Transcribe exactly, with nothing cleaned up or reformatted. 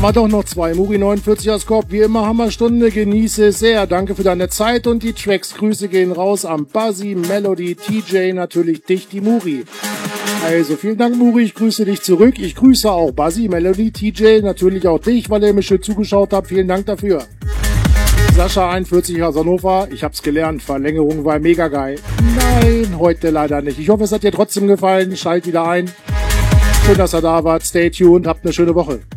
wir doch noch zwei. Muri neunundvierzig aus Korb, wie immer Hammerstunde, genieße es sehr. Danke für deine Zeit und die Tracks. Grüße gehen raus am Buzzy, Melody, T J, natürlich dich, die Muri. Also vielen Dank, Muri, ich grüße dich zurück. Ich grüße auch Buzzy, Melody, T J, natürlich auch dich, weil ihr mir schön zugeschaut habt. Vielen Dank dafür. Sascha einundvierzig aus Hannover, ich hab's gelernt, Verlängerung war mega geil. Nein, heute leider nicht. Ich hoffe, es hat dir trotzdem gefallen. Schalt wieder ein. Schön, dass ihr da wart. Stay tuned, habt eine schöne Woche.